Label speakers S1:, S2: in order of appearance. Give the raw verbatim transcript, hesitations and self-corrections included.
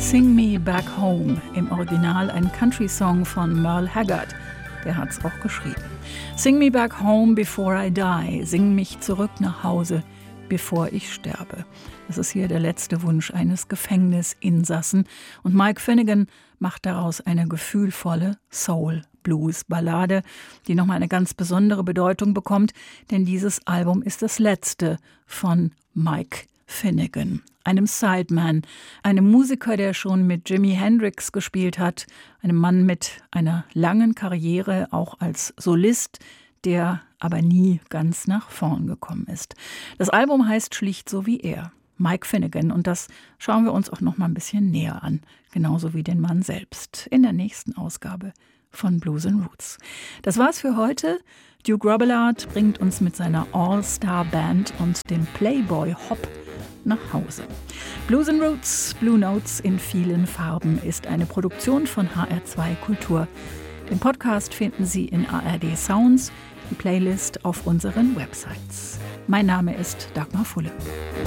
S1: Sing Me Back Home, im Original ein Country-Song von Merle Haggard. Der hat's auch geschrieben. Sing me back home before I die. Sing mich zurück nach Hause, bevor ich sterbe. Das ist hier der letzte Wunsch eines Gefängnisinsassen. Und Mike Finnegan macht daraus eine gefühlvolle Soul-Blues-Ballade, die nochmal eine ganz besondere Bedeutung bekommt, denn dieses Album ist das letzte von Mike Finnegan, einem Sideman, einem Musiker, der schon mit Jimi Hendrix gespielt hat, einem Mann mit einer langen Karriere, auch als Solist, der aber nie ganz nach vorn gekommen ist. Das Album heißt schlicht so wie er, Mike Finnegan, und das schauen wir uns auch noch mal ein bisschen näher an, genauso wie den Mann selbst, in der nächsten Ausgabe von Blues and Roots. Das war's für heute. Duke Robillard bringt uns mit seiner All-Star-Band und dem Playboy Hop nach Hause. Blues and Roots, Blue Notes in vielen Farben ist eine Produktion von H R zwei Kultur. Den Podcast finden Sie in A R D Sounds, die Playlist auf unseren Websites. Mein Name ist Dagmar Fulle.